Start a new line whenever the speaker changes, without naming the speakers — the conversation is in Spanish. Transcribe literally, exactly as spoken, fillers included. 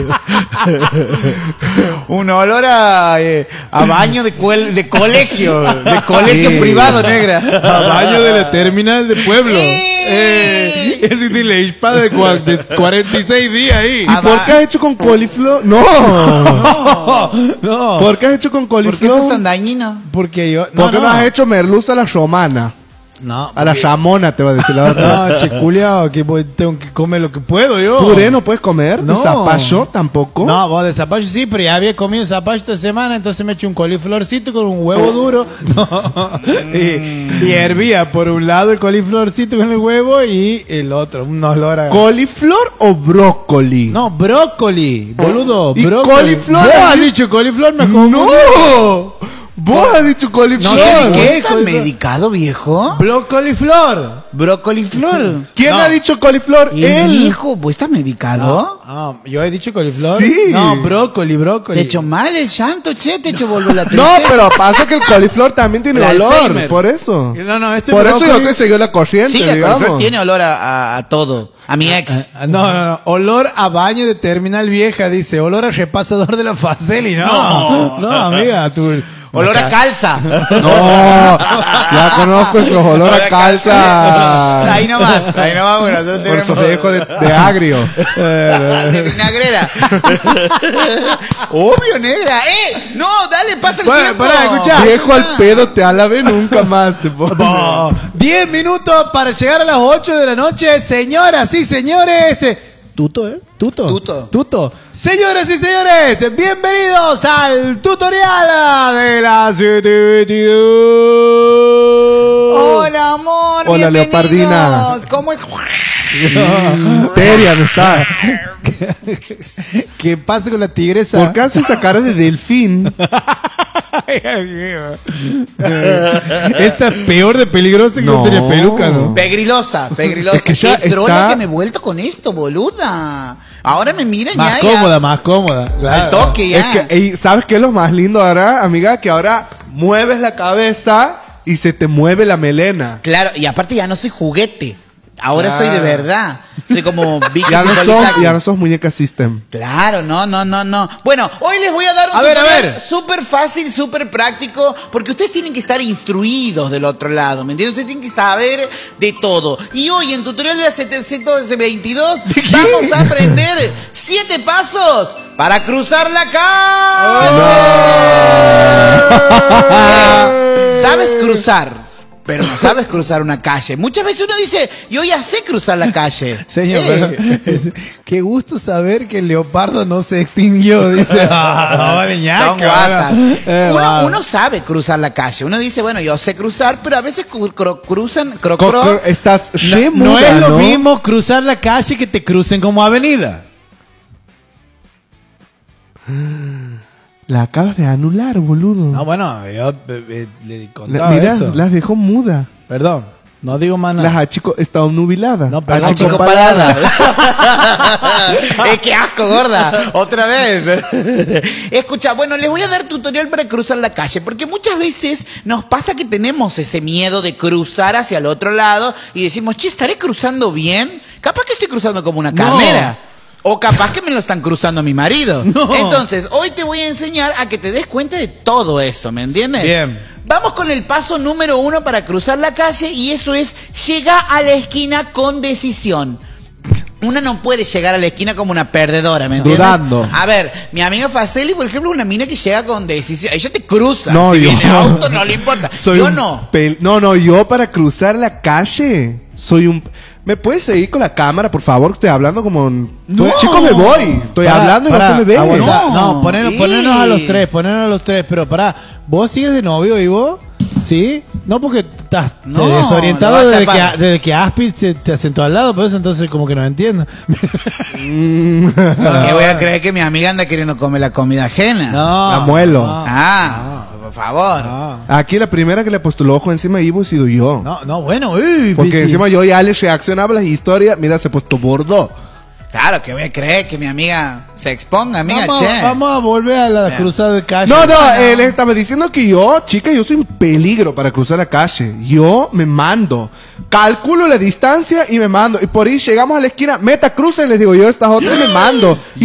Un olor a, eh, a baño de, cuel, de colegio, de colegio sí. privado, negra.
A baño de la terminal de pueblo. Eh, ese tiene la espada de, cua- de cuarenta y seis días ahí.
¿Y por qué has hecho con coliflor? No.
No, no.
¿Por qué has hecho con coliflor?
¿Por qué eso es tan dañino?
Porque yo...
¿Por qué no has hecho merluza a la romana?
No.
A la ramona te va a decir la otra.
No, che, culiao, que voy- tengo que comer lo que puedo yo.
¿Puré no puedes comer?
No.
¿De zapallo tampoco?
No, vos de zapallo sí, pero ya había comido zapallo esta semana, entonces me eché un coliflorcito con un huevo duro. No. Y, y hervía por un lado el coliflorcito con el huevo y el otro, un olor a...
¿Coliflor o brócoli?
No, brócoli, boludo,
¿Y
brócoli.
coliflor?
¿Vos has dicho coliflor? Me confundí.
¡No! ¿Vos has dicho coliflor?
No sé ni
¿Qué
¿Qué?
está medicado, viejo?
Brócoliflor.
Brócoliflor.
¿Quién
No.
ha dicho coliflor?
¿El
Él.
hijo? ¿Vos estás medicado?
Ah, yo he dicho coliflor.
Sí.
No, brócoli, brócoli.
Te echó mal el llanto, che, te echó volver la
No,
tristeza.
pero pasa que el coliflor también tiene
El
olor.
Alzheimer.
Por eso.
No, no, este
Por eso
brócoli-
yo te seguí la corriente,
Sí, el
digamos.
coliflor tiene olor a, a, a todo. A mi ex.
Ah, No, no, no. Olor a baño de terminal vieja, dice. Olor a repasador de la Faceli. No,
No.
no, amiga. Tú...
Olor a calza.
No, ya conozco esos olor a calza.
Ahí nomás, ahí nomás, bueno, nosotros
Por
tenemos...
esos viejos de, de agrio.
de vinagrera. Obvio, negra. ¡Eh! No, dale, pasa el
Bueno,
tiempo.
pará, escuchá.
Viejo al pedo te alabe nunca más. Te pongo.
Bo, diez minutos para llegar a las ocho de la noche. Señoras y señores. eh, Tuto, ¿eh? Tuto.
Tuto.
Tuto. Señoras y señores, bienvenidos al tutorial de la siete veintidós.
Hola, amor.
Hola,
bienvenidos.
Leopardina.
¿Cómo es?
Terian está.
¿Qué pasa con la tigresa?
¿Por qué hace esa cara de delfín?
Esta es peor de peligrosa que no,
No.
tenía peluca, ¿no?
Pegrilosa, pegrilosa.
Es que ya
Qué trola
está-
que me he vuelto con esto, boluda. Ahora me miran
Más
ya,
cómoda,
ya.
más cómoda. Claro.
Al toque ya.
Es que, ey, ¿sabes qué es lo más lindo ahora, amiga? Que ahora mueves la cabeza y se te mueve la melena.
Claro, y aparte ya no soy juguete. Ahora
Claro.
soy de verdad. Soy como Vicky
Ya no,
Cipolita.
sos, ya no sos muñeca system.
Claro, no, no, no, no. Bueno, hoy les voy a dar un
A ver, a
tutorial
ver.
súper fácil, súper práctico, porque ustedes tienen que estar instruidos del otro lado, ¿me entienden? Ustedes tienen que saber de todo. Y hoy en tutorial de la setecientos veintidós vamos a aprender siete pasos para cruzar la calle. ¿Sabes cruzar? Pero no sabes cruzar una calle. Muchas veces uno dice, yo ya sé cruzar la calle.
Señor,
Eh.
pero- qué gusto saber que el leopardo no se extinguió, dice. Ah, no, vale, ñaca,
Son guasas.
Eh,
Uno,
va.
uno sabe cruzar la calle. Uno dice, bueno, yo sé cruzar, pero a veces cru- cru- cruzan, cro,
Co-
cro.
co- estás re
no, no
muda,
es lo
¿no?
mismo cruzar la calle que te crucen como avenida.
La acabas de anular, boludo.
No, bueno, yo eh, eh, le
La-
contaba
mira,
eso.
las dejó muda.
Perdón, no digo más nada.
Las achico, está nubilada.
No, pero
Ah, chico parada. Eh, qué asco, gorda. Otra vez. Escucha, bueno, les voy a dar tutorial para cruzar la calle, porque muchas veces nos pasa que tenemos ese miedo de cruzar hacia el otro lado y decimos, che, ¿estaré cruzando bien? Capaz que estoy cruzando como una
No.
carnera. O capaz que me lo están cruzando a mi marido.
No.
Entonces, hoy te voy a enseñar a que te des cuenta de todo eso, ¿me entiendes?
Bien.
Vamos con el paso número uno para cruzar la calle y eso es llega a la esquina con decisión. Una no puede llegar a la esquina como una perdedora, ¿me entiendes?
Dudando.
A ver, mi amiga Faceli, por ejemplo, una mina que llega con decisión. Ella te cruza.
No,
si
yo-
viene auto, no le importa.
Soy
Yo
un
no.
pel- no, no, yo para cruzar la calle soy un... ¿Me puedes seguir con la cámara, por favor? Estoy hablando como... un-
No.
Chico, me voy. Estoy
Pará,
hablando y
pará,
no se me ve.
aguantá.
No.
No, ponernos,
Sí.
ponernos a los tres, ponernos a los tres. Pero pará, ¿vos sigues de novio y vos? ¿Sí? No, porque estás
No,
te desorientado
lo va a
desde
chapar.
que, desde que Aspi te, te asentó al lado, por eso entonces como que no entiendo.
¿Qué voy a creer que mi amiga anda queriendo comer la comida ajena?
No.
La muelo.
No,
Ah, por favor.
no,
Aquí la primera que le postuló ojo encima de Ivo he sido yo.
no, no, bueno, uy,
Porque
Vicky.
encima yo y Alex reaccionaba a las historias. Mira, se ha puesto bordo.
Claro, que voy a creer que mi amiga se exponga, amiga,
Vamos,
che.
vamos a volver a la
Ya.
cruzada de calle.
No, no, él estaba diciendo que yo, chica, yo soy un peligro para cruzar la calle. Yo me mando. Calculo la distancia y me mando. Y por ahí llegamos a la esquina, meta, cruza y les digo yo, estas otras me mando.